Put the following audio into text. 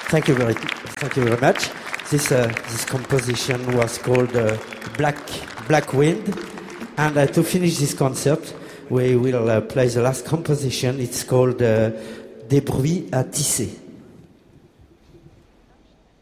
Thank you very much. This composition was called Black Wind, and to finish this concert, we will play the last composition. It's called Des bruits à tisser.